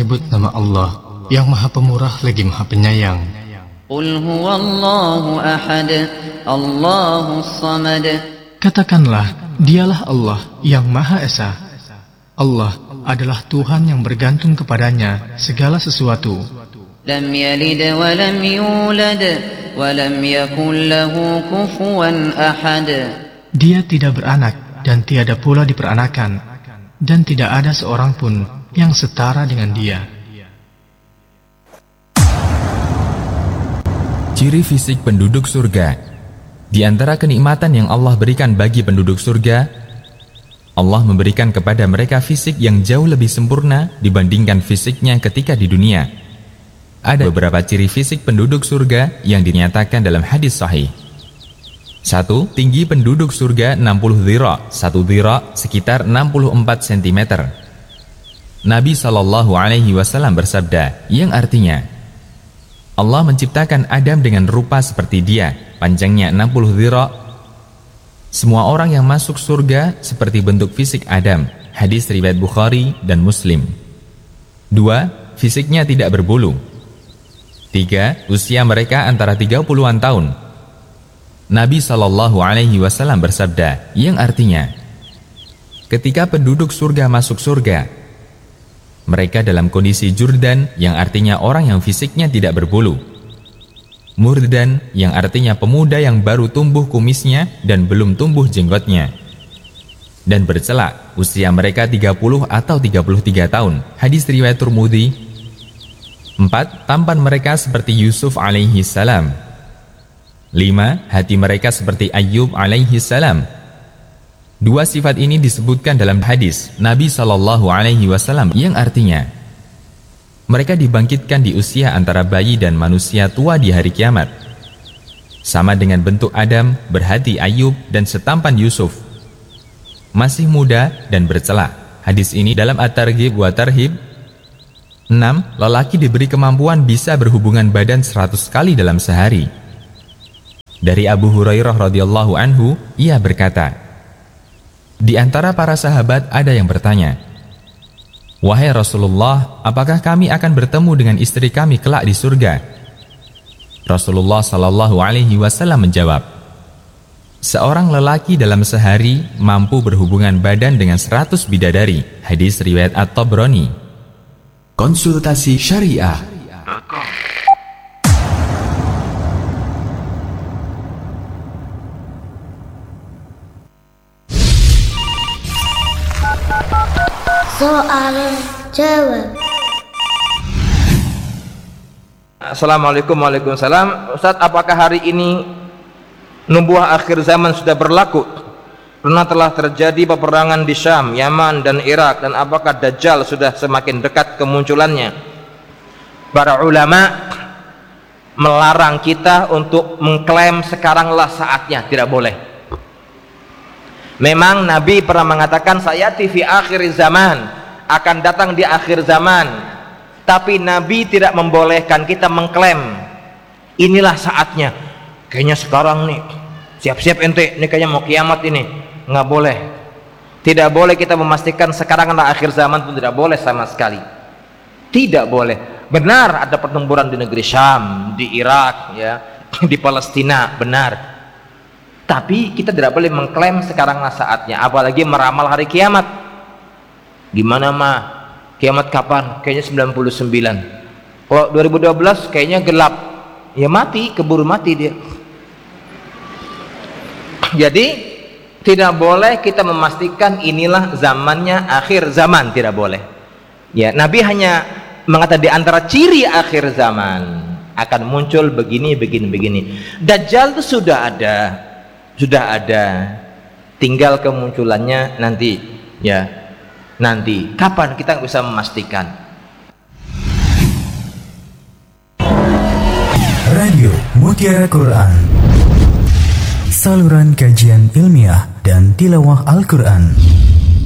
menyebut nama Allah yang Maha Pemurah lagi Maha Penyayang. Qul huwallahu ahad, Allahus samad. Katakanlah, dialah Allah yang Maha Esa. Allah adalah Tuhan yang bergantung kepadanya segala sesuatu. Lam yalid wa lam yulad wa lam yakul lahu kufuwan ahad. Dia tidak beranak dan tiada pula diperanakan, dan tidak ada seorang pun yang setara dengan dia. Ciri fisik penduduk surga. Di antara kenikmatan yang Allah berikan bagi penduduk surga, Allah memberikan kepada mereka fisik yang jauh lebih sempurna dibandingkan fisiknya ketika di dunia. Ada beberapa ciri fisik penduduk surga yang dinyatakan dalam hadis sahih. 1. Tinggi penduduk surga 60 dhira'. 1 dhira' sekitar 64 cm. Nabi SAW bersabda, yang artinya, Allah menciptakan Adam dengan rupa seperti dia, panjangnya 60 dhira'. Semua orang yang masuk surga seperti bentuk fisik Adam. Hadis riwayat Bukhari dan Muslim. 2. Fisiknya tidak berbulu. 3. Usia mereka antara 30-an tahun. Nabi SAW bersabda, yang artinya, ketika penduduk surga masuk surga, mereka dalam kondisi jurdan, yang artinya orang yang fisiknya tidak berbulu. Murdan, yang artinya pemuda yang baru tumbuh kumisnya dan belum tumbuh jenggotnya. Dan bercela, usia mereka 30 atau 33 tahun. Hadis riwayat Tirmidzi. 4. Tampan mereka seperti Yusuf alaihi salam. 5. Hati mereka seperti Ayyub alaihi salam. Dua sifat ini disebutkan dalam hadis Nabi SAW yang artinya, mereka dibangkitkan di usia antara bayi dan manusia tua di hari kiamat, sama dengan bentuk Adam, berhati Ayyub, dan setampan Yusuf, masih muda dan bercela. Hadis ini dalam At-Targhib wa Tarhib. 6. Lelaki diberi kemampuan bisa berhubungan badan 100 kali dalam sehari. Dari Abu Hurairah radhiyallahu anhu, ia berkata, di antara para sahabat ada yang bertanya, wahai Rasulullah, apakah kami akan bertemu dengan istri kami kelak di surga? Rasulullah SAW menjawab, seorang lelaki dalam sehari mampu berhubungan badan dengan 100 bidadari. Hadis riwayat At-Tabrani. Konsultasi Syariah. Soal jawab. Assalamualaikum. Waalaikumsalam. Ustaz, apakah hari ini nubuah akhir zaman sudah berlaku? Pernah telah terjadi peperangan di Syam, Yaman, dan Irak, dan apakah Dajjal sudah semakin dekat kemunculannya? Para ulama melarang kita untuk mengklaim sekaranglah saatnya, tidak boleh. Memang Nabi pernah mengatakan sayati fi akhir zaman, akan datang di akhir zaman, tapi Nabi tidak membolehkan kita mengklaim inilah saatnya, kayaknya sekarang nih, siap-siap ente, ini kayaknya mau kiamat ini. Nggak boleh, tidak boleh kita memastikan sekarang adalah akhir zaman, pun tidak boleh sama sekali, tidak boleh. Benar ada pertempuran di negeri Syam, di Irak, ya, di Palestina, benar. Tapi kita tidak boleh mengklaim sekaranglah saatnya, apalagi meramal hari kiamat. Gimana mah? Kiamat kapan? Kayaknya 99. Kalau 2012 kayaknya gelap. Ya mati, keburu mati dia. Jadi tidak boleh kita memastikan inilah zamannya akhir zaman, tidak boleh. Ya, Nabi hanya mengatakan di antara ciri akhir zaman akan muncul begini. Dajjal itu sudah ada, tinggal kemunculannya nanti, ya, nanti kapan kita bisa memastikan. Radio Mutiara Quran, saluran kajian ilmiah dan tilawah Al-Quran.